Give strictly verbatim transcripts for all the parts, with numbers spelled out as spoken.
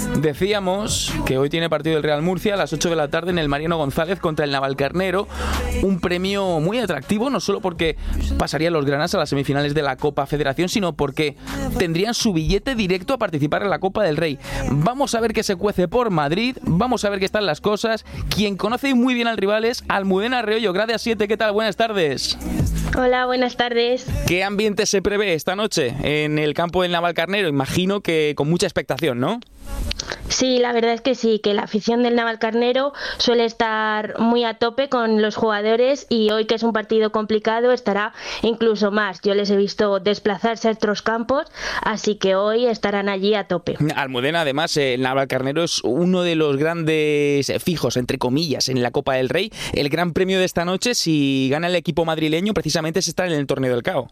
Decíamos que hoy tiene partido el Real Murcia a las ocho de la tarde en el Mariano González contra el Navalcarnero. Un premio muy atractivo, no solo porque pasarían los granas a las semifinales de la Copa Federación, sino porque tendrían su billete directo a participar en la Copa del Rey. Vamos a ver qué se cuece por Madrid, vamos a ver qué están las cosas. Quien conoce muy bien al rival es Almudena Reollo, Grada siete. ¿Qué tal? Buenas tardes. Hola, buenas tardes. ¿Qué ambiente se prevé esta noche en el campo del Navalcarnero? Imagino que con mucha expectación, ¿no? Sí, la verdad es que sí, que la afición del Navalcarnero suele estar muy a tope con los jugadores y hoy, que es un partido complicado, estará incluso más. Yo les he visto desplazarse a otros campos, así que hoy estarán allí a tope. Almudena, además, el Navalcarnero es uno de los grandes fijos, entre comillas, en la Copa del Rey. El gran premio de esta noche, si gana el equipo madrileño, precisamente es estar en el Torneo del C A O.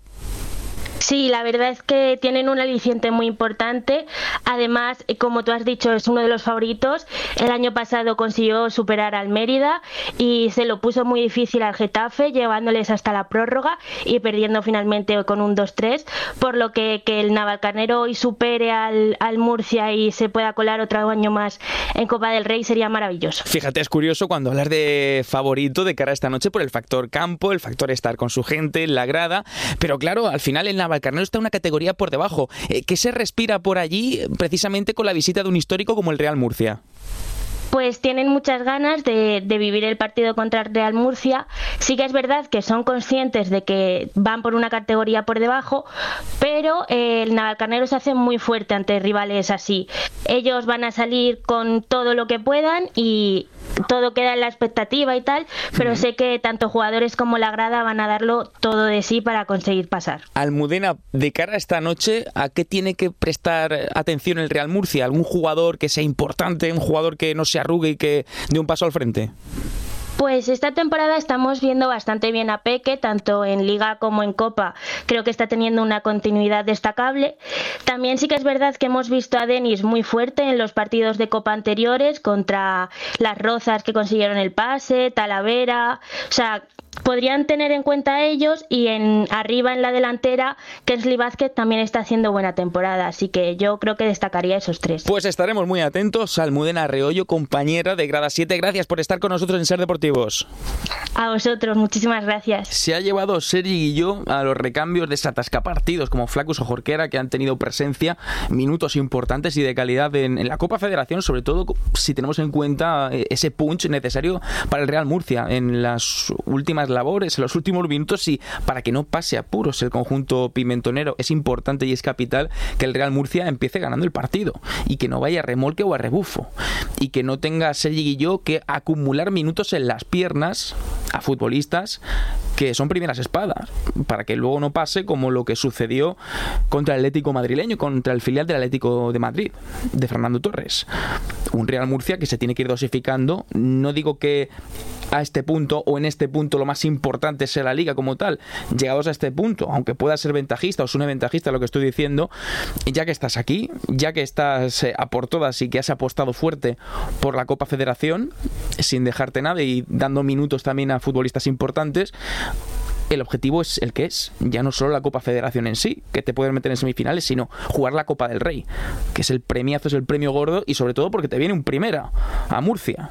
Sí, la verdad es que tienen un aliciente muy importante. Además, como tú has dicho, es uno de los favoritos. El año pasado consiguió superar al Mérida y se lo puso muy difícil al Getafe, llevándoles hasta la prórroga y perdiendo finalmente con un dos tres. Por lo que que el Navalcarnero hoy supere al, al Murcia y se pueda colar otro año más en Copa del Rey sería maravilloso. Fíjate, es curioso cuando hablas de favorito de cara a esta noche por el factor campo, el factor estar con su gente, la grada. Pero claro, al final el Navalcarnero Navalcarnero está una categoría por debajo. ¿Qué se respira por allí precisamente con la visita de un histórico como el Real Murcia? Pues tienen muchas ganas de, de vivir el partido contra el Real Murcia. Sí que es verdad que son conscientes de que van por una categoría por debajo, pero eh, el Navalcarnero se hace muy fuerte ante rivales así. Ellos van a salir con todo lo que puedan y todo queda en la expectativa y tal, pero sé que tanto jugadores como la grada van a darlo todo de sí para conseguir pasar. Almudena, de cara a esta noche, ¿a qué tiene que prestar atención el Real Murcia? ¿Algún jugador que sea importante, un jugador que no se arrugue y que dé un paso al frente? Pues esta temporada estamos viendo bastante bien a Peque, tanto en Liga como en Copa. Creo que está teniendo una continuidad destacable. También sí que es verdad que hemos visto a Denis muy fuerte en los partidos de Copa anteriores, contra las Rozas que consiguieron el pase, Talavera. O sea, podrían tener en cuenta a ellos, y en arriba en la delantera Kingsley Vázquez también está haciendo buena temporada, así que yo creo que destacaría esos tres. Pues estaremos muy atentos. Almudena Reollo, compañera de Grada siete, gracias por estar con nosotros en Ser Deportivos. A vosotros, muchísimas gracias. Se ha llevado Sergi Guilló a los recambios de atascapartidos como Flaccus o Jorquera, que han tenido presencia, minutos importantes y de calidad en, en la Copa Federación, sobre todo si tenemos en cuenta ese punch necesario para el Real Murcia en las últimas labores, en los últimos minutos, y para que no pase apuros el conjunto pimentonero. Es importante y es capital que el Real Murcia empiece ganando el partido y que no vaya a remolque o a rebufo, y que no tenga Sergi Guilló que acumular minutos en las piernas a futbolistas que son primeras espadas, para que luego no pase como lo que sucedió contra el Atlético madrileño, contra el filial del Atlético de Madrid, de Fernando Torres. Un Real Murcia que se tiene que ir dosificando. No digo que a este punto o en este punto lo más importante sea la Liga como tal. Llegados a este punto, aunque pueda ser ventajista o suene ventajista lo que estoy diciendo, ya que estás aquí, ya que estás a por todas y que has apostado fuerte por la Copa Federación, sin dejarte nada y dando minutos también a futbolistas importantes, el objetivo es el que es, ya no solo la Copa Federación en sí, que te puedes meter en semifinales, sino jugar la Copa del Rey, que es el premiazo, es el premio gordo, y sobre todo porque te viene un primera a Murcia,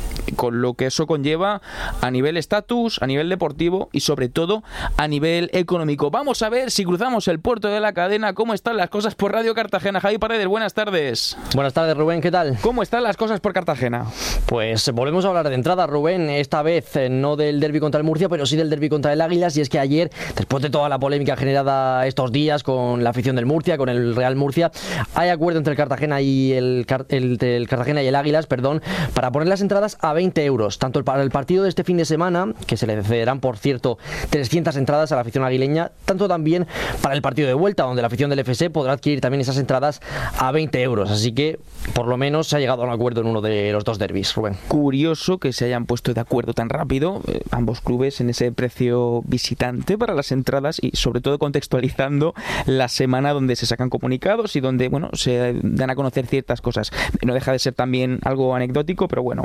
con lo que eso conlleva a nivel estatus, a nivel deportivo y sobre todo a nivel económico. Vamos a ver si cruzamos el puerto de la cadena, cómo están las cosas por Radio Cartagena. Javi Paredes, buenas tardes. Buenas tardes, Rubén, ¿qué tal? ¿Cómo están las cosas por Cartagena? Pues volvemos a hablar de entrada, Rubén, esta vez eh, no del derbi contra el Murcia, pero sí del derbi contra el Águilas, y es que ayer, después de toda la polémica generada estos días con la afición del Murcia, con el Real Murcia, hay acuerdo entre el Cartagena y el, el, el Cartagena y el Águilas, perdón, para poner las entradas a veinte euros, tanto para el partido de este fin de semana, que se le cederán, por cierto, trescientas entradas a la afición aguileña, tanto también para el partido de vuelta, donde la afición del F C podrá adquirir también esas entradas a veinte euros, así que por lo menos se ha llegado a un acuerdo en uno de los dos derbis, Rubén. Curioso que se hayan puesto de acuerdo tan rápido eh, ambos clubes en ese precio visitante para las entradas, y sobre todo contextualizando la semana donde se sacan comunicados y donde, bueno, se dan a conocer ciertas cosas. No deja de ser también algo anecdótico, pero bueno, eh,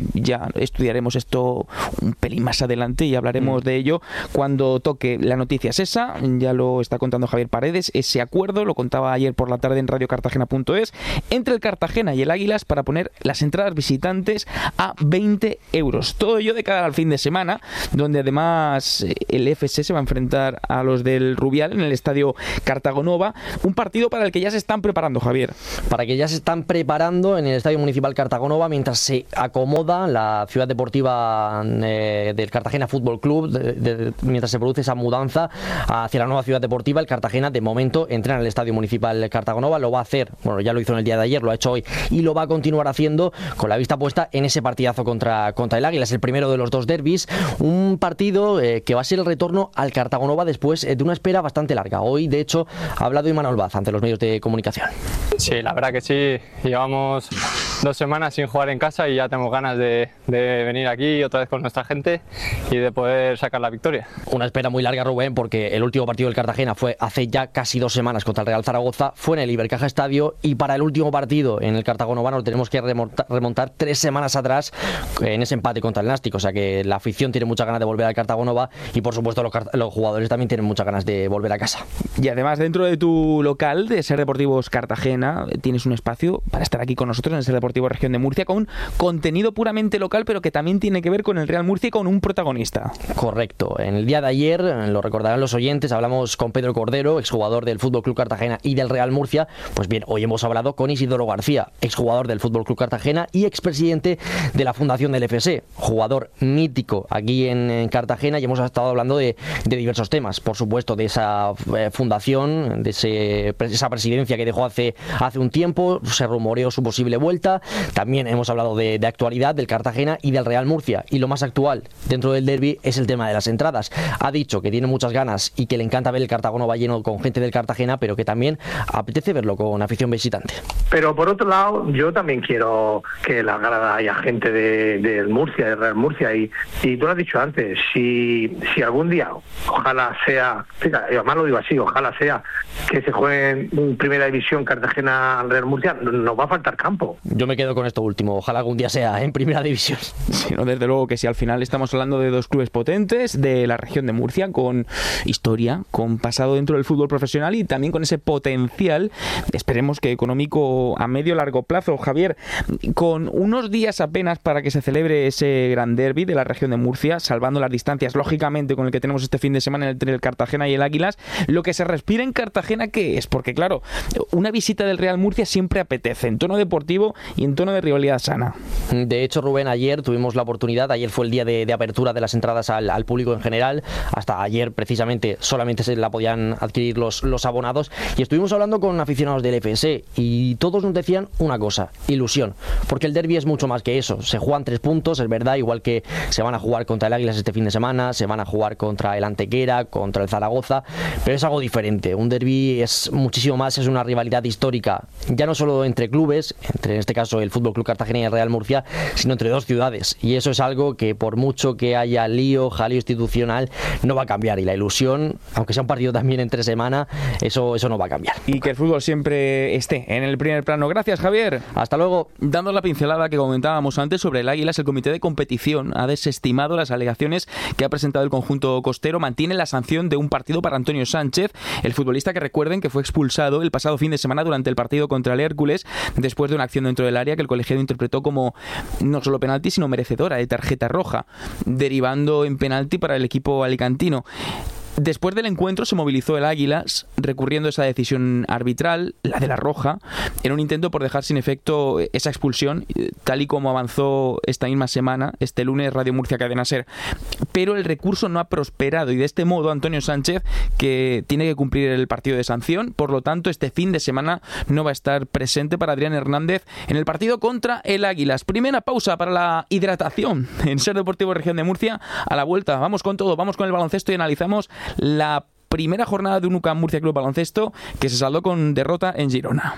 ya estudiaremos esto un pelín más adelante y hablaremos mm. de ello cuando toque. La noticia es esa, ya lo está contando Javier Paredes, ese acuerdo, lo contaba ayer por la tarde en radio cartagena punto es, entre el Cartagena y el Águilas para poner las entradas visitantes a veinte euros. Todo ello de cara al fin de semana, donde además el F S se va a enfrentar a los del Rubial en el estadio Cartagonova, un partido para el que ya se están preparando, Javier. Para que ya se están preparando en el estadio municipal Cartagonova mientras se acomoda la ciudad deportiva eh, del Cartagena Fútbol Club, de, de, mientras se produce esa mudanza hacia la nueva ciudad deportiva. El Cartagena de momento entrena en el estadio municipal Cartagonova, lo va a hacer, bueno, ya lo hizo en el día de ayer, lo ha hecho hoy y lo va a continuar haciendo con la vista puesta en ese partidazo contra, contra el Águila. Es el primero de los dos derbis, un partido eh, que va a ser el retorno al Cartagonova después de una espera bastante larga. Hoy, de hecho, ha hablado Imanol Vaz ante los medios de comunicación. Sí, la verdad que sí, llevamos dos semanas sin jugar en casa y ya tenemos ganas de, de venir aquí otra vez con nuestra gente y de poder sacar la victoria. Una espera muy larga, Rubén, porque el último partido del Cartagena fue hace ya casi dos semanas contra el Real Zaragoza, fue en el Ibercaja Estadio, y para el último partido en el Cartagonova nos tenemos que remontar, remontar tres semanas atrás en ese empate contra el Nástic. O sea que la afición tiene muchas ganas de volver al Cartagonova y por supuesto los, los jugadores también tienen muchas ganas de volver a casa. Y además, dentro de tu local de Ser Deportivos Cartagena tienes un espacio para estar aquí con nosotros en Ser Deportivo Región de Murcia con contenido puramente local, pero que también tiene que ver con el Real Murcia y con un protagonista. Correcto. En el día de ayer, lo recordarán los oyentes, hablamos con Pedro Cordero, exjugador del Fútbol Club Cartagena y del Real Murcia. Pues bien, hoy hemos hablado con Isidoro García, exjugador del Fútbol Club Cartagena y expresidente de la fundación del F S, jugador mítico aquí en, en Cartagena, y hemos estado hablando de, de diversos temas, por supuesto, de esa eh, fundación, de ese, esa presidencia que dejó hace, hace un tiempo, se rumoreó su posible vuelta. También hemos hablado de, de actualidad del Cartagena y del Real Murcia, y lo más actual dentro del derbi es el tema de las entradas. Ha dicho que tiene muchas ganas y que le encanta ver el Cartagonova lleno con gente del Cartagena, pero que también apetece verlo con afición visitante. Pero por otro lado, yo también quiero que la grada haya gente del de, de Murcia, del Real Murcia, y, y tú lo has dicho antes, si, si algún día, ojalá sea, fíjate, además lo digo así, ojalá sea que se juegue en primera división Cartagena al Real Murcia, nos va a faltar campo. Yo me quedo con esto último, ojalá algún día sea en primera división. Sí, no, desde luego que sí, al final estamos hablando de dos clubes potentes de la región de Murcia, con historia, con pasado dentro del fútbol profesional y también con ese potencial, esperemos que económico a medio largo plazo. Javier, con unos días apenas para que se celebre ese gran derbi de la región de Murcia, salvando las distancias lógicamente con el que tenemos este fin de semana entre el Cartagena y el Águilas, lo que se respira en Cartagena, ¿qué es? Porque claro, una visita del Real Murcia siempre apetece, en tono deportivo y en tono de rivalidad sana. De hecho, Rubén, ayer tuvimos la oportunidad, ayer fue el día de, de apertura de las entradas al, al público en general, hasta ayer precisamente solamente se la podían adquirir los, los abonados, y estuvimos hablando con aficionados del F S y todos nos decían una cosa: ilusión, porque el derbi es mucho más que eso. Se juegan tres puntos, es verdad, igual que se van a jugar contra el Águilas este fin de semana, se van a jugar contra el Antequera, contra el Zaragoza, pero es algo diferente. Un derbi es muchísimo más, es una rivalidad histórica, ya no solo entre clubes, entre en este caso el Fútbol Club Cartagena y el Real Murcia, sino entre dos ciudades, y eso es algo que por mucho que haya lío, jaleo institucional, no va a cambiar, y la ilusión, aunque sea un partido también entre semana, eso, eso no va a cambiar. Y que el fútbol siempre esté en el primer plano. Gracias, Javier. Hasta luego. Dando la pincelada que comentábamos antes sobre el Águilas, el comité de competición ha desestimado las alegaciones que ha presentado el conjunto costero, mantiene la sanción de un partido para Antonio Sánchez, el futbolista que recuerden que fue expulsado el pasado fin de semana durante el partido contra el Hércules, después de una acción dentro del área que el colegiado interpretó como no solo penalti, sino merecedora de tarjeta roja, derivando en penalti para el equipo alicantino. Después del encuentro se movilizó el Águilas recurriendo a esa decisión arbitral, la de la roja, en un intento por dejar sin efecto esa expulsión, tal y como avanzó esta misma semana, este lunes, Radio Murcia Cadena Ser. Pero el recurso no ha prosperado y de este modo Antonio Sánchez, que tiene que cumplir el partido de sanción, por lo tanto este fin de semana no va a estar presente para Adrián Hernández en el partido contra el Águilas. Primera pausa para la hidratación en Ser Deportivo Región de Murcia. A la vuelta vamos con todo, vamos con el baloncesto y analizamos la primera jornada de un U C A M Murcia Club Baloncesto que se saldó con derrota en Girona.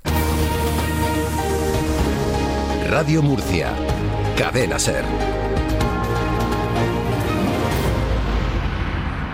Radio Murcia, Cadena Ser.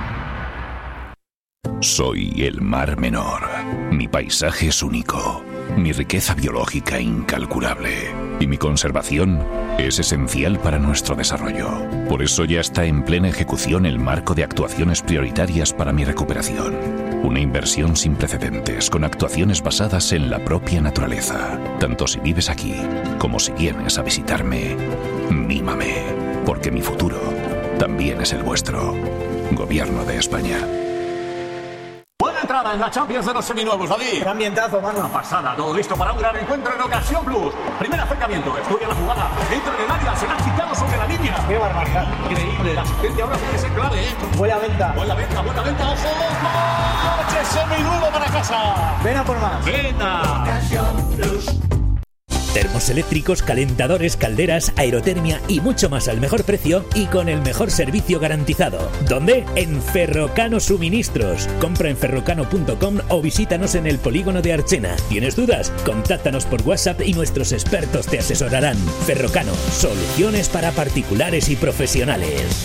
Soy el Mar Menor. Mi paisaje es único. mi riqueza biológica incalculable y mi conservación es esencial para nuestro desarrollo. Por eso ya está en plena ejecución el marco de actuaciones prioritarias para mi recuperación. Una inversión sin precedentes, con actuaciones basadas en la propia naturaleza. Tanto si vives aquí, como si vienes a visitarme, mímame, porque mi futuro también es el vuestro. Gobierno de España. Buena entrada en la Champions de los seminuevos, David. Qué ambientazo, mano. Una pasada, todo listo para un gran encuentro en Ocasión Plus. Primer acercamiento, estudia la jugada, entra en el área, será quitado sobre la línea. Qué barbaridad. Increíble, la asistencia ahora puede ser clave, ¿eh? Buena venta. Buena venta, buena venta, ojo, ojo. Coche seminuevo para casa. Ven a por más. Venta. Ocasión Plus. Termos eléctricos, calentadores, calderas, aerotermia y mucho más al mejor precio y con el mejor servicio garantizado. ¿Dónde? En Ferrocano Suministros. Compra en ferrocano punto com o visítanos en el polígono de Archena. ¿Tienes dudas? Contáctanos por WhatsApp y nuestros expertos te asesorarán. Ferrocano, soluciones para particulares y profesionales.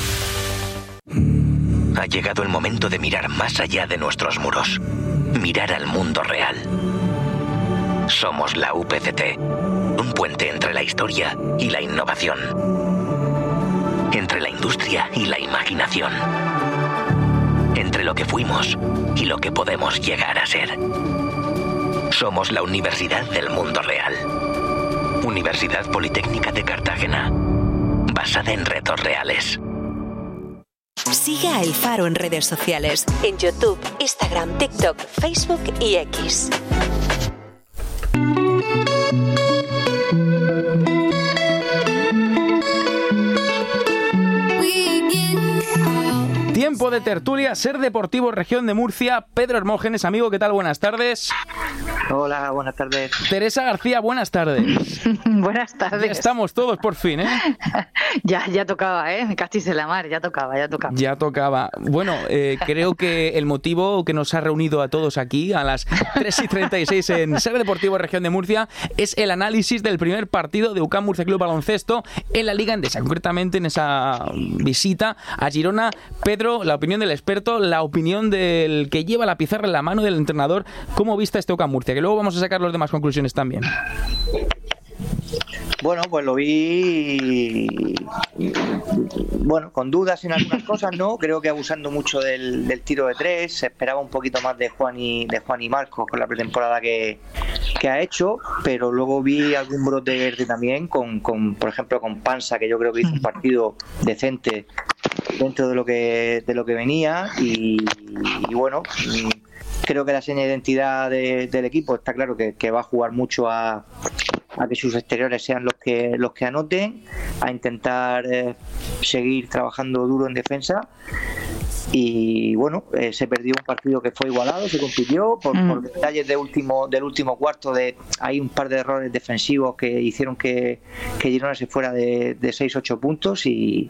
Ha llegado el momento de mirar más allá de nuestros muros. Mirar al mundo real. Somos la U P C T, un puente entre la historia y la innovación, entre la industria y la imaginación, entre lo que fuimos y lo que podemos llegar a ser. Somos la Universidad del Mundo Real. Universidad Politécnica de Cartagena, basada en retos reales. Sigue a El Faro en redes sociales, en YouTube, Instagram, TikTok, Facebook y X. Tiempo de tertulia, Ser Deportivo, Región de Murcia. Pedro Hermógenes, amigo, ¿qué tal? Buenas tardes. Hola, buenas tardes. Teresa García, buenas tardes. Buenas tardes. Ya estamos todos por fin, ¿eh? ya, ya tocaba, ¿eh? Me cachis en la mar, ya tocaba, ya tocaba. Ya tocaba. Bueno, eh, creo que el motivo que nos ha reunido a todos aquí a las tres y treinta y seis en Ser Deportivo, Región de Murcia, es el análisis del primer partido de U C A M Murcia Club Baloncesto en la Liga Endesa, concretamente en esa visita a Girona. Pedro, la opinión del experto, la opinión del que lleva la pizarra en la mano, del entrenador. ¿Cómo viste este U C A M Murcia? Que luego vamos a sacar las demás conclusiones también. Bueno, pues lo vi, bueno, con dudas en algunas cosas, ¿no? Creo que abusando mucho del, del tiro de tres. Se esperaba un poquito más de Juan y de Juan y Marcos con la pretemporada que, que ha hecho, pero luego vi algún brote verde también con, con, por ejemplo, con Pansa, que yo creo que hizo un partido decente dentro de lo que de lo que venía y, y bueno. Creo que la seña de identidad de, del equipo está claro que, que va a jugar mucho a, a que sus exteriores sean los que los que anoten, a intentar eh, seguir trabajando duro en defensa. Y bueno, eh, se perdió un partido que fue igualado, se compitió por, mm. por detalles de último, del último cuarto. De hay un par de errores defensivos que hicieron que, que Girona se fuera de, de seis ocho puntos y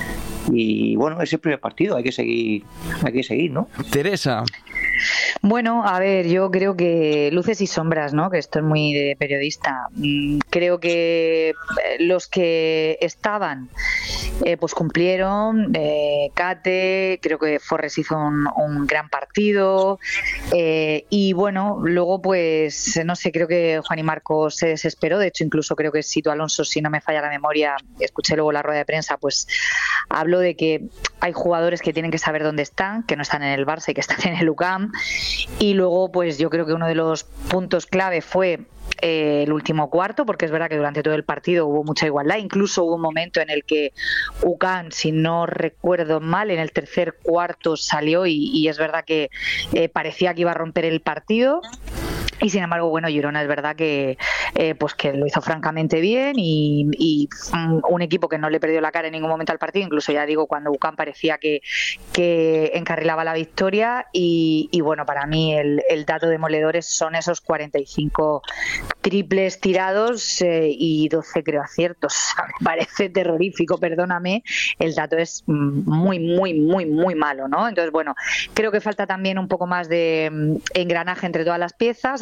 y bueno, ese es el primer partido, hay que seguir, hay que seguir, ¿no? Teresa. Bueno, a ver, yo creo que luces y sombras, ¿no? Que esto es muy de periodista. Creo que los que estaban, eh, pues cumplieron. Eh, Cate, creo que Forres hizo un, un gran partido. Eh, y bueno, luego pues, no sé, creo que Juan y Marcos se desesperó. De hecho, incluso creo que Sito Alonso, si no me falla la memoria, escuché luego la rueda de prensa, pues habló de que hay jugadores que tienen que saber dónde están, que no están en el Barça y que están en el U C A M. Y luego pues yo creo que uno de los puntos clave fue eh, el último cuarto, porque es verdad que durante todo el partido hubo mucha igualdad, incluso hubo un momento en el que U C A M, si no recuerdo mal, en el tercer cuarto salió y, y es verdad que eh, parecía que iba a romper el partido. Y sin embargo, bueno, Girona es verdad que eh, pues que lo hizo francamente bien y, y un equipo que no le perdió la cara en ningún momento al partido, incluso ya digo cuando U C A M parecía que, que encarrilaba la victoria y, y bueno, para mí el, el dato demoledores son esos cuarenta y cinco triples tirados eh, y doce creo aciertos. Me parece terrorífico, perdóname, el dato es muy, muy, muy, muy malo, ¿no? Entonces, bueno, creo que falta también un poco más de engranaje entre todas las piezas.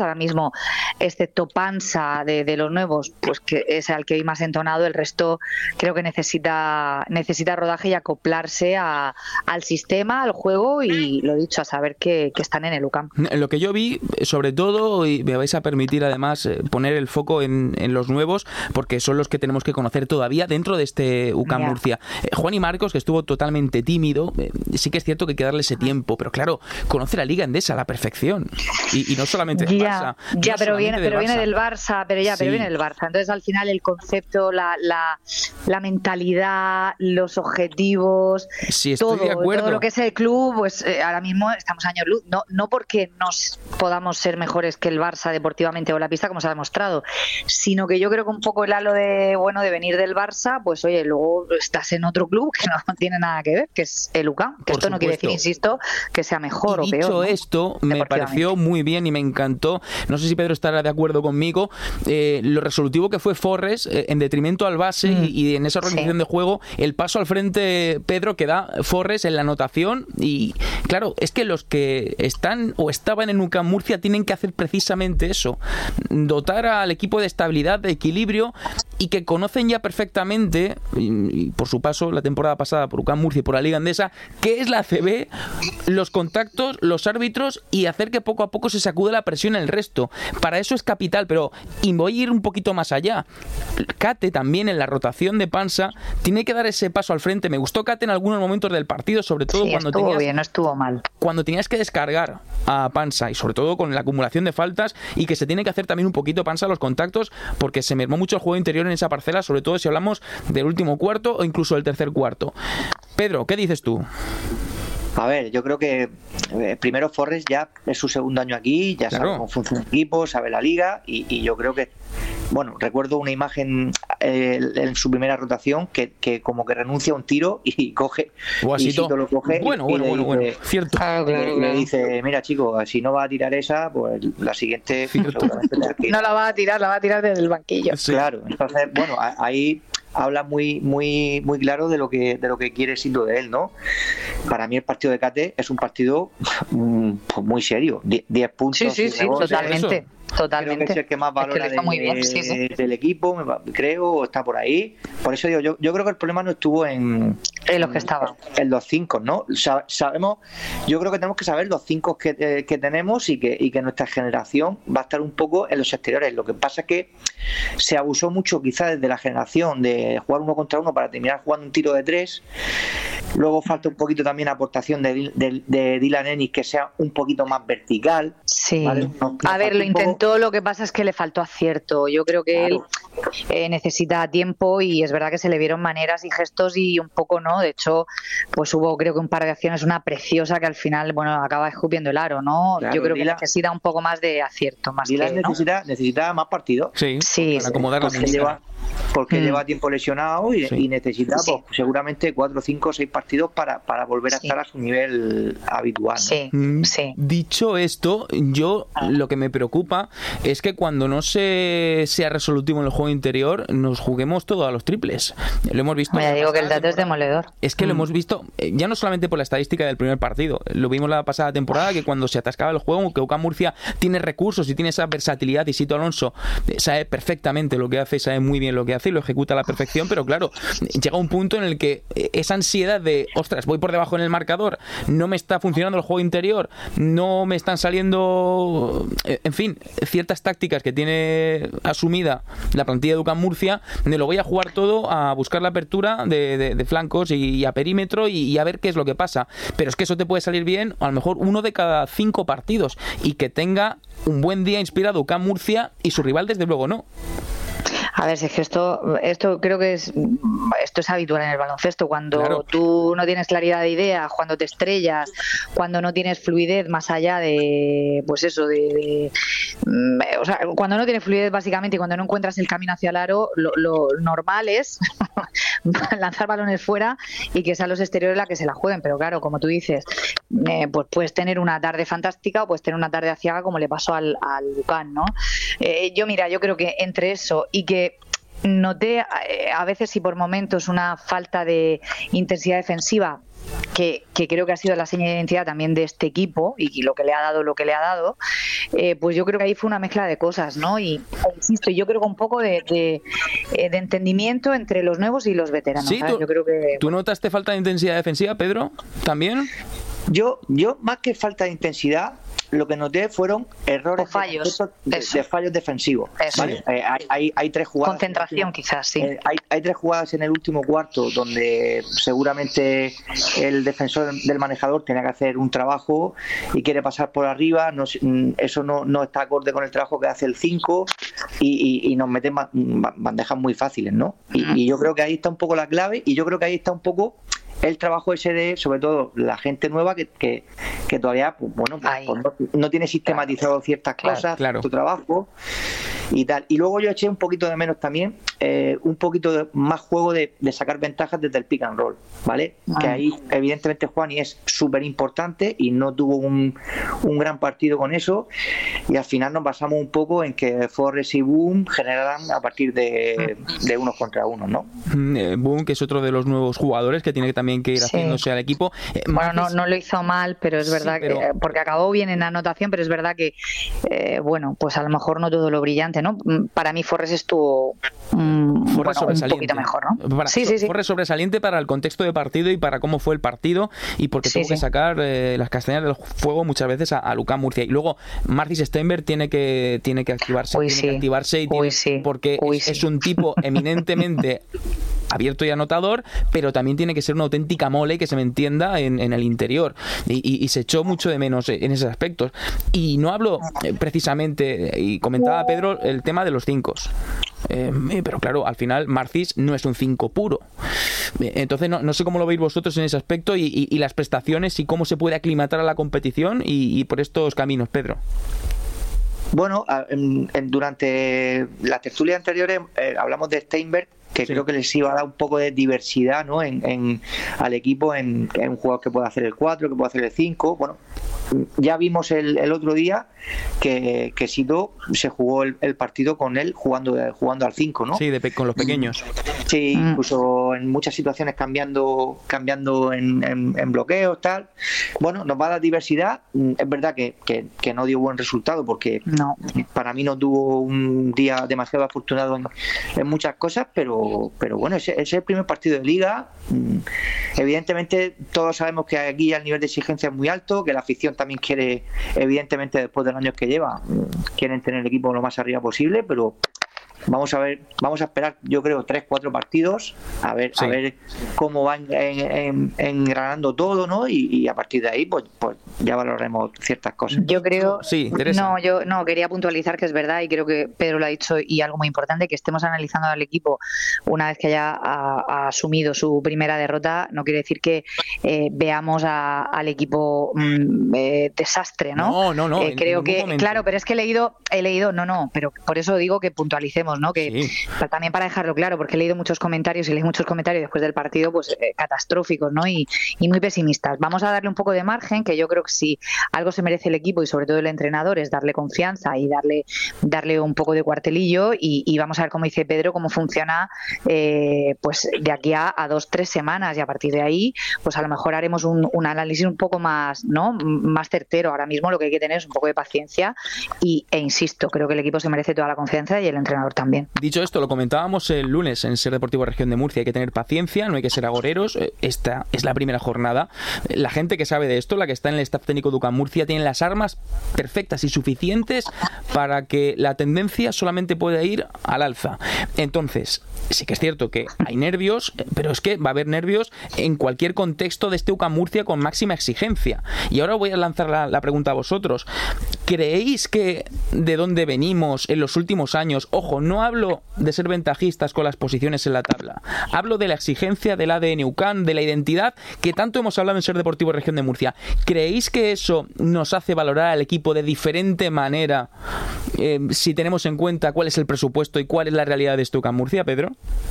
ahora mismo, excepto Pansa de, de los nuevos, pues que es al que hay más entonado. El resto creo que necesita necesita rodaje y acoplarse a, al sistema, al juego, y lo dicho, a saber que, que están en el U C A M. Lo que yo vi, sobre todo, y me vais a permitir además poner el foco en, en los nuevos, porque son los que tenemos que conocer todavía dentro de este U C A M yeah. Murcia. Eh, Juan y Marcos, que estuvo totalmente tímido, eh, sí que es cierto que hay que darle ese tiempo, pero claro, conoce la Liga Endesa a la perfección, y, y no solamente del ya, Barça. Ya, no pero, viene, pero Barça. viene del Barça, pero ya, sí. pero viene del Barça. Entonces, al final, el concepto, la, la, la mentalidad, los objetivos, sí, estoy todo, de acuerdo. todo lo que es el club, pues eh, ahora mismo estamos años luz. No, no porque nos podamos ser mejores que el Barça deportivamente o la pista, como se ha demostrado, sino que yo creo que un poco el halo de, bueno, de venir del Barça, pues oye, luego estás en otro club que no tiene nada que ver, que es el U C A M, que Por esto no quiere decir, insisto, que sea mejor y o peor. Dicho ¿no? esto, me pareció muy bien y me encantó, no sé si Pedro estará de acuerdo conmigo, eh, lo resolutivo que fue Forres eh, en detrimento al base mm. y, y en esa organización sí. de juego, el paso al frente, Pedro, que da Forres en la anotación. Y claro, es que los que están o estaban en U C A M Murcia tienen que hacer precisamente eso, dotar al equipo de estabilidad, de equilibrio, y que conocen ya perfectamente, y, y por su paso la temporada pasada por U C A M Murcia y por la Liga Endesa, qué es la A C B, los contactos, los árbitros, y hacer que poco a poco se sacude la presión en el resto. Para eso es capital, pero y voy a ir un poquito más allá. Kate también en la rotación de Pansa tiene que dar ese paso al frente. Me gustó Kate en algunos momentos del partido, sobre todo sí, cuando estuvo tenías, bien, no estuvo mal. Cuando tenías que descargar a Pansa, y sobre todo con la acumulación de faltas, y que se tiene que hacer también un poquito Pansa los contactos, porque se mermó mucho el juego interior en esa parcela, sobre todo si hablamos del último cuarto o incluso del tercer cuarto. Pedro, ¿qué dices tú? A ver, yo creo que eh, primero Forres ya es su segundo año aquí, ya claro. sabe cómo funciona el equipo, sabe la liga, y, y yo creo que, bueno, recuerdo una imagen eh, en su primera rotación que, que como que renuncia a un tiro y coge, y Sito lo coge bueno, y, bueno, y bueno, dice, bueno, cierto. Claro, claro, le claro. dice, mira chico, si no va a tirar esa, pues la siguiente no la va a tirar, la va a tirar desde el banquillo. Sí. Claro, entonces, bueno, ahí habla muy muy muy claro de lo que de lo que quiere Sito de él, ¿no? Para mí el partido de Kate es un partido pues, muy serio, diez puntos. Sí, sí, sí, rebotes, totalmente. Eso. Totalmente. Creo que es el que más valora es que de, bien, sí, sí. del equipo, creo, está por ahí. Por eso digo, yo, yo creo que el problema no estuvo en, en los que estaban. En los cinco, ¿no? Sabemos, yo creo que tenemos que saber los cinco que, eh, que tenemos y que, y que nuestra generación va a estar un poco en los exteriores. Lo que pasa es que se abusó mucho quizás desde la generación de jugar uno contra uno para terminar jugando un tiro de tres. Luego falta un poquito también aportación de, de, de Dylan Ennis, que sea un poquito más vertical. Sí. ¿Vale? No, a ver, lo intentó, lo que pasa es que le faltó acierto. Yo creo que claro. él eh, necesita tiempo, y es verdad que se le vieron maneras y gestos y un poco, ¿no? De hecho, pues hubo creo que un par de acciones, una preciosa que al final, bueno, acaba escupiendo el aro, ¿no? Claro, Yo creo Dylan, que necesita un poco más de acierto. Más Dylan que, ¿no? necesita, necesita más partidos. Sí, sí, para acomodar porque la lleva, porque mm. lleva tiempo lesionado y, sí. y necesita sí. pues, seguramente cuatro, cinco, seis partidos para, para volver a sí. estar a su nivel habitual. ¿no? Sí, sí. Dicho esto, yo lo que me preocupa es que cuando no se sea resolutivo en el juego interior, nos juguemos todo a los triples. Lo hemos visto. Ya digo que el dato es demoledor. Es que mm. lo hemos visto, ya no solamente por la estadística del primer partido, lo vimos la pasada temporada, que cuando se atascaba el juego, que U C A M Murcia tiene recursos y tiene esa versatilidad, y Sito Alonso sabe perfectamente lo que hace, sabe muy bien lo que hace y lo ejecuta a la perfección, pero claro, llega un punto en el que esa ansiedad de, ostras, voy por debajo en el marcador, no me está funcionando el juego interior, no me están saliendo, en fin, ciertas tácticas que tiene asumida la plantilla de U C A M Murcia, me lo voy a jugar todo a buscar la apertura de, de, de flancos y, y a perímetro y, y a ver qué es lo que pasa. Pero es que eso te puede salir bien a lo mejor uno de cada cinco partidos, y que tenga un buen día inspirado U C A M Murcia y su rival desde luego no. A ver, si es que esto, esto creo que es esto es habitual en el baloncesto. Cuando claro. tú no tienes claridad de idea, cuando te estrellas, cuando no tienes fluidez más allá de, pues eso, de, de o sea, cuando no tienes fluidez básicamente y cuando no encuentras el camino hacia el aro, lo, lo normal es lanzar balones fuera y que sean los exteriores la que se la jueguen. Pero claro, como tú dices, eh, pues puedes tener una tarde fantástica o puedes tener una tarde aciaga, como le pasó al, al U C A M, ¿no? Eh, yo mira, yo creo que entre eso y que noté a veces y por momentos una falta de intensidad defensiva que, que creo que ha sido la seña de identidad también de este equipo y lo que le ha dado lo que le ha dado, eh, pues yo creo que ahí fue una mezcla de cosas, ¿no? Y insisto, yo creo que un poco de, de, de entendimiento entre los nuevos y los veteranos. Sí, tú, yo creo que, ¿tú notaste falta de intensidad defensiva, Pedro? ¿También? Yo, yo más que falta de intensidad, lo que noté fueron errores o fallos de, de, de fallos defensivos. ¿Vale? Eh, hay, hay, hay tres jugadas. Concentración, quizás, sí. Eh, hay, hay tres jugadas en el último cuarto donde seguramente el defensor del manejador tenía que hacer un trabajo y quiere pasar por arriba. No, eso no, no está acorde con el trabajo que hace el cinco y, y, y nos meten bandejas muy fáciles, ¿no? Y, y yo creo que ahí está un poco la clave y yo creo que ahí está un poco el trabajo ese de, sobre todo, la gente nueva que, que, que todavía, pues, bueno, pues, pues no, no tiene sistematizado ciertas cosas, claro, claro. tu trabajo y tal. Y luego yo eché un poquito de menos también, eh, un poquito de más juego de, de sacar ventajas desde el pick and roll, ¿vale? Ah. Que ahí, evidentemente, Juani es súper importante y no tuvo un, un gran partido con eso. Y al final nos basamos un poco en que Forrest y Boom generaran a partir de, de unos contra unos, ¿no? Eh, Boom, que es otro de los nuevos jugadores que tiene que también que ir sí. haciéndose al equipo. Eh, bueno, no, no lo hizo mal, pero es verdad sí, pero... que, porque acabó bien en la anotación, pero es verdad que, eh, bueno, pues a lo mejor no todo lo brillante, ¿no? Para mí Forrest estuvo um, Forrest bueno, un poquito mejor, ¿no? Para, sí, sí, sí. Forrest sobresaliente para el contexto de partido y para cómo fue el partido y porque sí, tuvo sí. que sacar eh, las castañas del fuego muchas veces a, a UCAM Murcia. Y luego Martis Steinberg tiene que tiene que activarse, Uy, tiene sí. que activarse y tiene, Uy, sí. porque Uy, es, sí. es un tipo eminentemente abierto y anotador, pero también tiene que ser una auténtica mole que se me entienda en, en el interior y, y, y se echó mucho de menos en esos aspectos. Y no hablo eh, precisamente, y comentaba Pedro el tema de los cinco, eh, pero claro, al final Marcis no es un cinco puro, entonces no, no sé cómo lo veis vosotros en ese aspecto y, y, y las prestaciones y cómo se puede aclimatar a la competición y, y por estos caminos, Pedro. Bueno, en, en, durante las tertulias anteriores eh, hablamos de Steinberg, que sí. creo que les iba a dar un poco de diversidad, ¿no? en, en, al equipo, en, en un jugador que puede hacer el cuatro, que puede hacer el cinco. Bueno, ya vimos el, el otro día que, que Sito se jugó el, el partido con él jugando, jugando al cinco, ¿no? Sí, de, con los pequeños. Sí, incluso en muchas situaciones cambiando cambiando en, en, en bloqueos, tal. Bueno, nos va a dar diversidad. Es verdad que, que, que no dio buen resultado porque no. para mí no tuvo un día demasiado afortunado en, en muchas cosas, pero, pero bueno, ese, ese es el primer partido de liga. Evidentemente todos sabemos que aquí el nivel de exigencia es muy alto, que la afición también quiere, evidentemente después de los años que lleva, quieren tener el equipo lo más arriba posible, pero vamos a ver, vamos a esperar, yo creo, tres, cuatro partidos, a ver, sí. a ver cómo van en, en, engranando todo, ¿no? Y, y a partir de ahí, pues, pues ya valoraremos ciertas cosas. Yo creo, sí, Teresa. no, yo no quería puntualizar que es verdad y creo que Pedro lo ha dicho y algo muy importante, que estemos analizando al equipo una vez que haya ha, ha asumido su primera derrota, no quiere decir que eh, veamos a, al equipo mmm, eh, desastre, ¿no? No, no, no. Eh, creo que, momento. claro, pero es que he leído, he leído, no, no, pero por eso digo que puntualicemos, ¿no? Que sí. también para dejarlo claro, porque he leído muchos comentarios y leí muchos comentarios después del partido, pues eh, catastróficos, ¿no? Y, y muy pesimistas. Vamos a darle un poco de margen, que yo creo que si algo se merece el equipo y sobre todo el entrenador es darle confianza y darle darle un poco de cuartelillo y, y vamos a ver, como dice Pedro, cómo funciona eh, pues de aquí a, a dos, tres semanas y a partir de ahí, pues a lo mejor haremos un, un análisis un poco más, ¿no? Más certero. Ahora mismo lo que hay que tener es un poco de paciencia y, e insisto, creo que el equipo se merece toda la confianza y el entrenador también. Dicho esto, lo comentábamos el lunes en Ser Deportivo Región de Murcia, hay que tener paciencia, no hay que ser agoreros, esta es la primera jornada, la gente que sabe de esto, la que está en el staff técnico de UCAM Murcia, tiene las armas perfectas y suficientes para que la tendencia solamente pueda ir al alza. Entonces, sí que es cierto que hay nervios, pero es que va a haber nervios en cualquier contexto de este UCAM Murcia con máxima exigencia. Y ahora voy a lanzar la, la pregunta a vosotros. ¿Creéis que de dónde venimos en los últimos años, ojo, no hablo de ser ventajistas con las posiciones en la tabla, hablo de la exigencia del A D N UCAM, de la identidad que tanto hemos hablado en Ser Deportivo Región de Murcia? ¿Creéis que eso nos hace valorar al equipo de diferente manera eh, si tenemos en cuenta cuál es el presupuesto y cuál es la realidad de este UCAM Murcia, Pedro?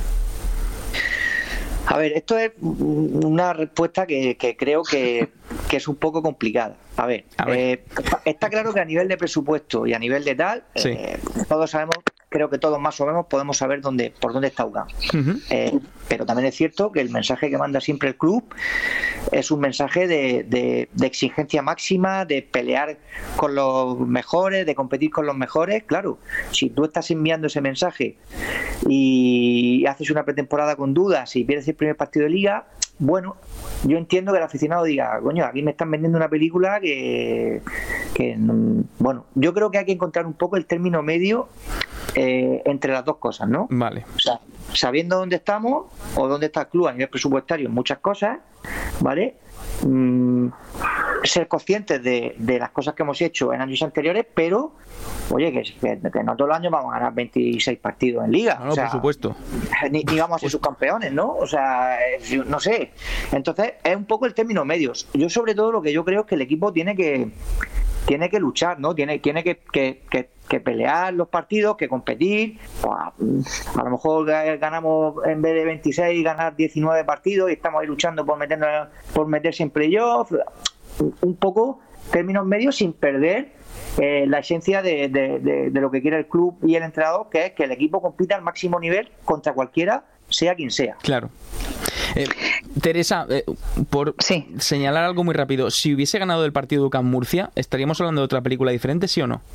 A ver, esto es una respuesta que, que creo que, que es un poco complicada. A ver, a ver. Eh, está claro que a nivel de presupuesto y a nivel de tal, sí. eh, todos sabemos creo que todos más o menos podemos saber dónde, por dónde está U C A M. Uh-huh. Eh, pero también es cierto que el mensaje que manda siempre el club es un mensaje de, de, de exigencia máxima, de pelear con los mejores, de competir con los mejores. Claro, si tú estás enviando ese mensaje y haces una pretemporada con dudas y pierdes el primer partido de liga, bueno, yo entiendo que el aficionado diga, coño, aquí me están vendiendo una película que, que bueno, yo creo que hay que encontrar un poco el término medio eh, entre las dos cosas, ¿no? Vale. O sea, sabiendo dónde estamos o dónde está el club a nivel presupuestario en muchas cosas, ¿vale? Mm, ser conscientes de, de las cosas que hemos hecho en años anteriores, pero oye, que, que, que no todos los años vamos a ganar veintiséis partidos en liga. No, no, o sea, por supuesto. Ni, ni vamos a ser subcampeones, ¿no? O sea, no sé. Entonces, es un poco el término medios. Yo, sobre todo, lo que yo creo es que el equipo tiene que tiene que luchar, ¿no? Tiene, tiene que, que, que, que pelear los partidos, que competir. A lo mejor ganamos, en vez de veintiséis, ganar diecinueve partidos y estamos ahí luchando por meternos, por meterse en playoff. Un poco términos medios sin perder eh, la esencia de, de, de, de lo que quiere el club y el entrenador, que es que el equipo compita al máximo nivel contra cualquiera, sea quien sea. Claro. Eh, Teresa, eh, por sí. señalar algo muy rápido, si hubiese ganado el partido de U C A M Murcia, ¿estaríamos hablando de otra película diferente, sí o no?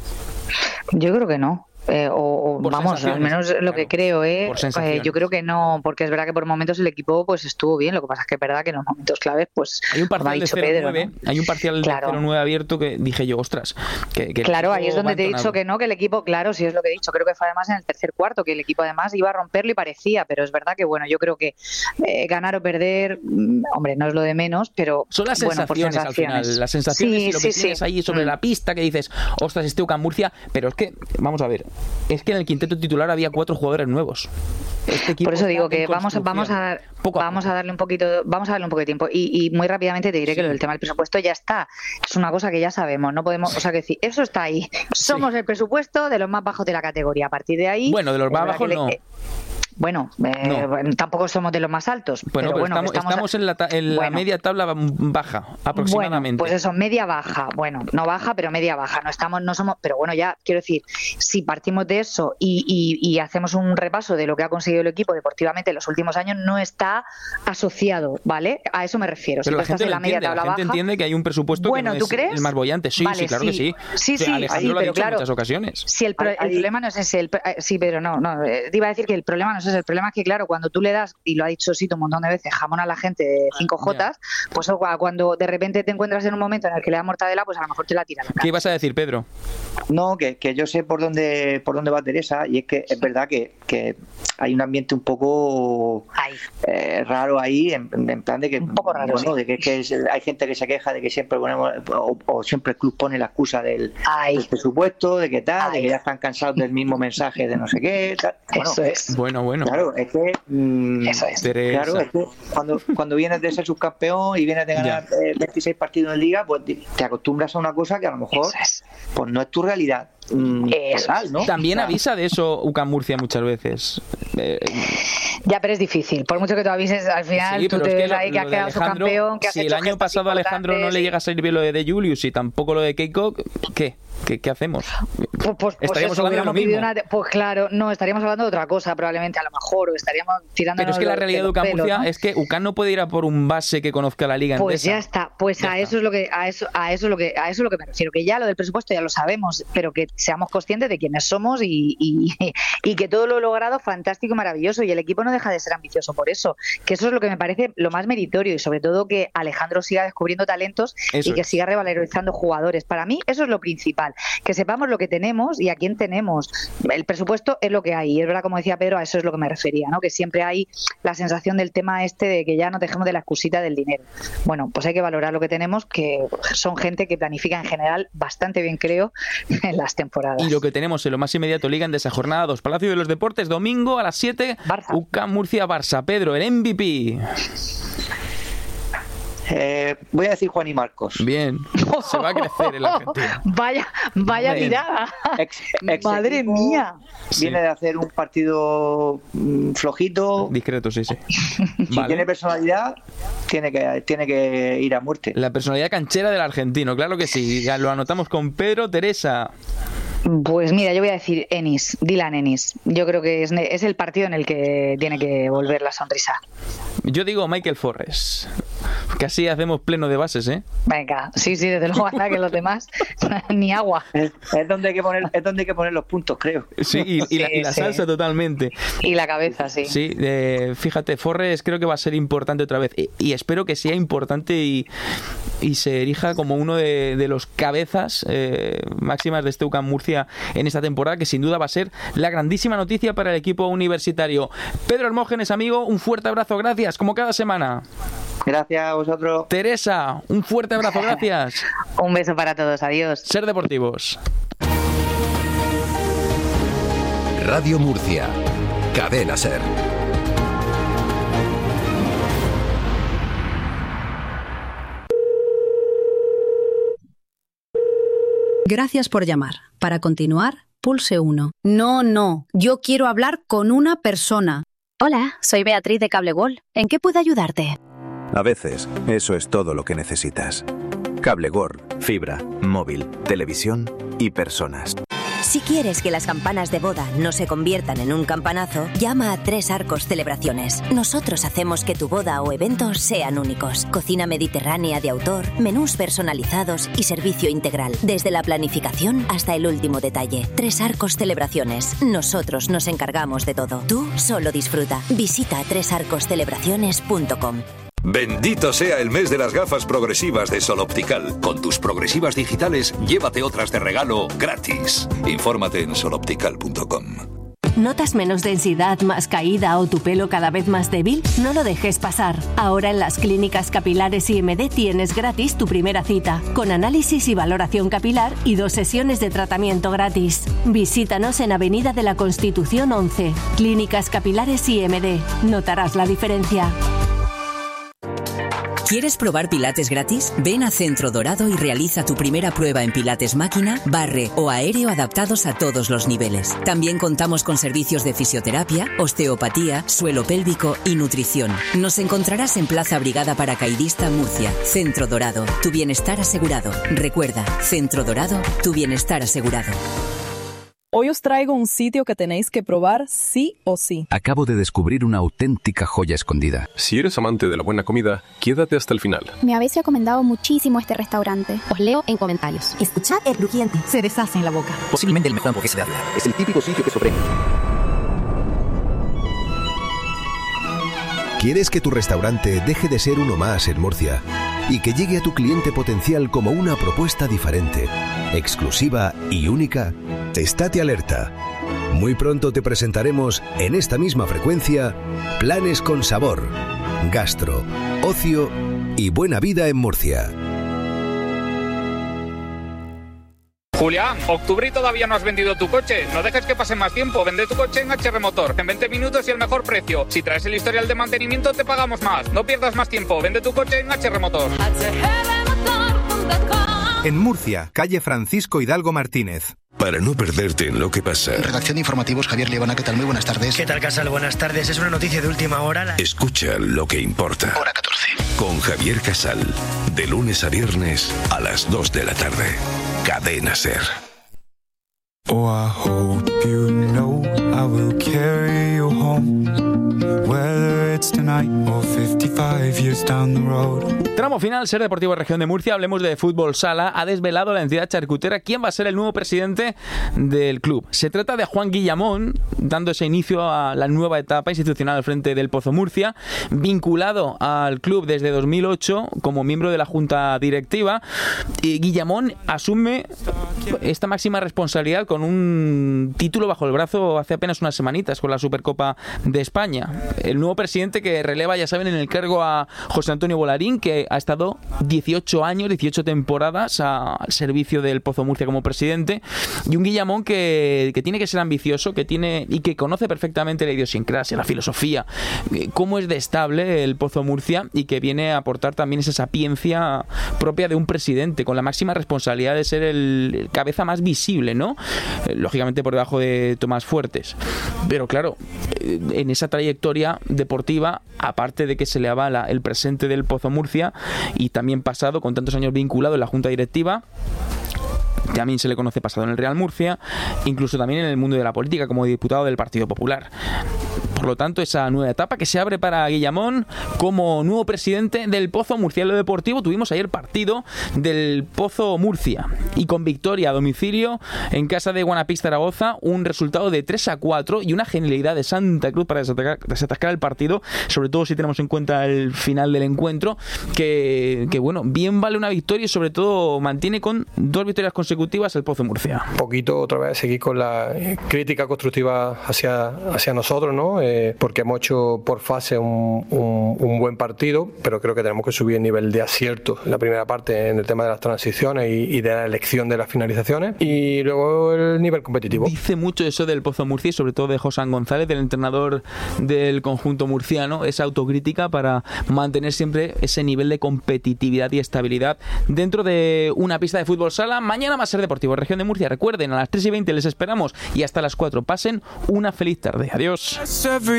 Yo creo que no. Eh, o, o vamos, al menos lo claro, que creo, ¿eh? eh, yo creo que no, porque es verdad que por momentos el equipo pues estuvo bien, lo que pasa es que es verdad que en los momentos claves pues hay un parcial de cero nueve, ¿no? Hay un parcial claro. de cero nueve abierto que dije yo, ostras, que, que claro, ahí es donde te he dicho que no, que el equipo, claro, sí es lo que he dicho, creo que fue además en el tercer cuarto, que el equipo además iba a romperlo y parecía, pero es verdad que bueno, yo creo que eh, ganar o perder, hombre, no es lo de menos, pero son las bueno, sensaciones, por sensaciones al final, las sensaciones sí, y lo que sí, tienes sí. ahí sobre mm. la pista, que dices, ostras, este U C A M Murcia, pero es que, vamos a ver, es que en el quinteto titular había cuatro jugadores nuevos. Este equipo por eso digo que vamos, construcción. vamos a dar poco a vamos poco. a darle un poquito vamos a darle un poco de tiempo y, y muy rápidamente te diré sí. que lo del tema del presupuesto ya está, es una cosa que ya sabemos, no podemos, o sea que decir, eso está ahí, somos sí. el presupuesto de los más bajos de la categoría, a partir de ahí bueno, de los más bajos no le, Bueno, eh, no. tampoco somos de los más altos. Bueno, pero pero bueno, estamos, estamos, estamos en, la, ta- en bueno. la media tabla baja, aproximadamente. Bueno, pues eso, media baja. Bueno, no baja, pero media baja. No estamos, no somos, pero bueno, ya quiero decir, si partimos de eso y, y, y hacemos un repaso de lo que ha conseguido el equipo deportivamente en los últimos años, no está asociado, ¿vale? A eso me refiero. Pero si la gente, en la, media entiende, tabla la gente baja, entiende que hay un presupuesto bueno, que no ¿tú es crees? el más bollante. Sí, vale, sí, claro sí. que sí. Sí, sí, Alejandro sí, lo ha dicho claro, en muchas ocasiones. Si el, pro- hay, el hay... problema no es ese, el, sí, pero no, no, te iba a decir que el problema no es ese, el problema es que claro, cuando tú le das, y lo ha dicho Sito un montón de veces, jamón a la gente de cinco jotas, yeah. pues cuando de repente te encuentras en un momento en el que le da mortadela, pues a lo mejor te la tira a la cara. ¿Qué ibas a decir, Pedro? No, que, que yo sé por dónde por dónde va Teresa, y es que es verdad que, que hay un ambiente un poco eh, raro ahí, en, en plan de que, un poco raro, bueno, sí. de que, que es, hay gente que se queja de que siempre ponemos, o, o siempre el club pone la excusa del, del presupuesto, de que tal, Ay. de que ya están cansados del mismo mensaje de no sé qué, tal. Bueno, eso es. Bueno, bueno. Claro, es que mmm, eso es. Claro, es que cuando, cuando vienes de ser subcampeón y vienes de ganar eh, veintiséis partidos en liga, pues te acostumbras a una cosa que a lo mejor es. pues no es tu realidad. Total, ¿no? También avisa de eso U C A M Murcia muchas veces. Eh, ya, pero es difícil. Por mucho que tú avises, al final sí, tú te ves ahí que has quedado subcampeón, que has si hecho el año pasado a Alejandro no le llega a salir bien lo de De Julius y tampoco lo de Keiko, ¿qué? ¿Qué, qué hacemos? Pues, pues, estaríamos pues hablando de lo mismo. Una, pues claro, no, estaríamos hablando de otra cosa probablemente, a lo mejor, o estaríamos tirando. Pero es que la realidad de U C A M Murcia, ¿no? Es que U C A M no puede ir a por un base que conozca la liga pues entesa. Ya está, pues ya a está. eso es lo que a eso a eso es lo que a eso es lo que me refiero, que ya lo del presupuesto ya lo sabemos, pero que seamos conscientes de quiénes somos y, y, y que todo lo logrado fantástico y maravilloso, y el equipo no deja de ser ambicioso por eso, que eso es lo que me parece lo más meritorio, y sobre todo que Alejandro siga descubriendo talentos eso y que es. siga revalorizando jugadores. Para mí eso es lo principal, que sepamos lo que tenemos y a quién tenemos. El presupuesto es lo que hay, y es verdad, como decía Pedro, a eso es lo que me refería, ¿no? Que siempre hay la sensación del tema este de que ya no dejemos de la excusita del dinero. Bueno, pues hay que valorar lo que tenemos, que son gente que planifica en general bastante bien, creo, en las temporadas. Y lo que tenemos en lo más inmediato, Liga Endesa, jornada dos, Palacio de los Deportes, domingo a las siete, U C A M Murcia Barça. Pedro, el M V P. Eh, voy a decir Juan y Marcos. Bien, se va a crecer en la Argentina. Vaya, vaya Bien. mirada. Ex, ex Madre mía. Viene sí. de hacer un partido mmm, flojito. Discreto, sí, sí. Si vale. tiene personalidad, tiene que, tiene que ir a muerte. La personalidad canchera del argentino, claro que sí. Ya lo anotamos con Pedro. Teresa. Pues mira, yo voy a decir Ennis, Dylan Ennis. Yo creo que es, es el partido en el que tiene que volver la sonrisa. Yo digo Michael Forres. Casi hacemos pleno de bases, ¿eh? Venga, sí, sí, desde luego, anda que los demás ni agua. Es, es donde hay que poner, es donde hay que poner los puntos, creo. Sí, y, y, sí, la, y la sí. salsa totalmente. Y la cabeza, sí. Sí, eh, fíjate, Forres creo que va a ser importante otra vez. Y, y espero que sea importante y, y se erija como uno de, de los cabezas eh, máximas de este U C A M Murcia en esta temporada, que sin duda va a ser la grandísima noticia para el equipo universitario. Pedro Hermógenes, amigo, un fuerte abrazo, gracias, como cada semana. Gracias a vosotros. Teresa, un fuerte abrazo, gracias. Un beso para todos, adiós. Ser Deportivos. Radio Murcia, Cadena Ser. Gracias por llamar. Para continuar, pulse uno. No, no, yo quiero hablar con una persona. Hola, soy Beatriz de Cable World. ¿En qué puedo ayudarte? A veces, eso es todo lo que necesitas. Cable World, fibra, móvil, televisión y personas. Si quieres que las campanas de boda no se conviertan en un campanazo, llama a Tres Arcos Celebraciones. Nosotros hacemos que tu boda o eventos sean únicos. Cocina mediterránea de autor, menús personalizados y servicio integral. Desde la planificación hasta el último detalle. Tres Arcos Celebraciones. Nosotros nos encargamos de todo. Tú solo disfruta. Visita tres arcos celebraciones punto com. Bendito sea el mes de las gafas progresivas de Sol Optical. Con tus progresivas digitales, llévate otras de regalo gratis. Infórmate en sol optical punto com. ¿Notas menos densidad, más caída o tu pelo cada vez más débil? No lo dejes pasar. Ahora en las clínicas capilares I M D tienes gratis tu primera cita, con análisis y valoración capilar y dos sesiones de tratamiento gratis. Visítanos en Avenida de la Constitución once. Clínicas capilares I M D. Notarás la diferencia. ¿Quieres probar Pilates gratis? Ven a Centro Dorado y realiza tu primera prueba en Pilates máquina, barre o aéreo adaptados a todos los niveles. También contamos con servicios de fisioterapia, osteopatía, suelo pélvico y nutrición. Nos encontrarás en Plaza Brigada Paracaidista, Murcia. Centro Dorado, tu bienestar asegurado. Recuerda, Centro Dorado, tu bienestar asegurado. Hoy os traigo un sitio que tenéis que probar sí o sí. Acabo de descubrir una auténtica joya escondida. Si eres amante de la buena comida, quédate hasta el final. Me habéis recomendado muchísimo este restaurante. Os leo en comentarios. Escuchad el crujiente. Se deshace en la boca. Posiblemente el mejor hamburguesa de Ávila. Es el típico sitio que sorprende. ¿Quieres que tu restaurante deje de ser uno más en Murcia y que llegue a tu cliente potencial como una propuesta diferente, exclusiva y única? Estate alerta. Muy pronto te presentaremos en esta misma frecuencia planes con sabor, gastro, ocio y buena vida en Murcia. Julián, octubre y todavía no has vendido tu coche. No dejes que pase más tiempo. Vende tu coche en H R Motor. En veinte minutos y el mejor precio. Si traes el historial de mantenimiento, te pagamos más. No pierdas más tiempo. Vende tu coche en H R Motor. En Murcia, calle Francisco Hidalgo Martínez. Para no perderte en lo que pasa. Redacción de informativos, Javier Liebana, ¿qué tal? Muy buenas tardes. ¿Qué tal, Casal? Buenas tardes. Es una noticia de última hora. La... Escucha lo que importa. Hora catorce. Con Javier Casal. De lunes a viernes a las dos de la tarde. Cadena Ser. Oh, I hope you know I will carry you home. Whether it's tonight or fifty-five years down the road. Tramo final, Ser Deportivo Región de Murcia. Hablemos de fútbol sala. Ha desvelado la entidad charcutera quién va a ser el nuevo presidente del club. Se trata de Juan Guillamón, dando ese inicio a la nueva etapa institucional al frente del Pozo Murcia, vinculado al club desde dos mil ocho como miembro de la junta directiva. Y Guillamón asume esta máxima responsabilidad con un título bajo el brazo hace apenas unas semanitas, con la Supercopa de España. El nuevo presidente que releva, ya saben, en el cargo a José Antonio Volarín, que ha estado dieciocho años, dieciocho temporadas a, al servicio del Pozo Murcia como presidente, y un Guillamón que, que tiene que ser ambicioso, que tiene y que conoce perfectamente la idiosincrasia, la filosofía, cómo es de estable el Pozo Murcia, y que viene a aportar también esa sapiencia propia de un presidente, con la máxima responsabilidad de ser el, el cabeza más visible, ¿no? Eh, lógicamente por debajo de Tomás Fuertes. Pero claro, eh, en esa trayectoria deportiva, aparte de que se le avala el presente del Pozo Murcia y también pasado, con tantos años vinculado en la junta directiva, también se le conoce pasado en el Real Murcia, incluso también en el mundo de la política como diputado del Partido Popular. Por lo tanto, esa nueva etapa que se abre para Guillamón como nuevo presidente del Pozo Murcia. En lo deportivo tuvimos ayer partido del Pozo Murcia y con victoria a domicilio en casa de Guanapix Zaragoza, un resultado de tres a cuatro y una genialidad de Santa Cruz para desatascar, desatascar el partido, sobre todo si tenemos en cuenta el final del encuentro, que, que bueno, bien vale una victoria y sobre todo mantiene con dos victorias consecutivas el Pozo Murcia. Un poquito otra vez seguir con la crítica constructiva hacia, hacia nosotros, ¿no? Eh, porque hemos hecho por fase un, un, un buen partido, pero creo que tenemos que subir el nivel de acierto en la primera parte en el tema de las transiciones y, y de la elección de las finalizaciones, y luego el nivel competitivo. Dice mucho eso del Pozo Murcia y sobre todo de José González, del entrenador del conjunto murciano, esa autocrítica para mantener siempre ese nivel de competitividad y estabilidad dentro de una pista de fútbol sala. Mañana va a ser Deportivo Región de Murcia. Recuerden, a las tres y veinte les esperamos y hasta las cuatro. Pasen una feliz tarde. Adiós.